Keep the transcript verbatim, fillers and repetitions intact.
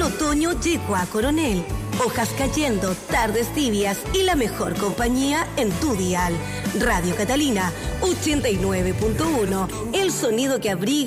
otoño llegó a Coronel. Hojas cayendo, tardes tibias y la mejor compañía en tu dial. Radio Catalina, ochenta y nueve punto uno. El sonido que abriga